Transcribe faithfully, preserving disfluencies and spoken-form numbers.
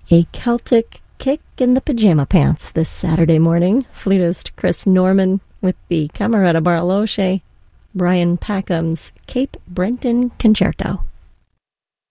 A Celtic kick in the pajama pants this Saturday morning. Flutist Chris Norman with the Camerata Barloche, Brian Packham's Cape Breton Concerto.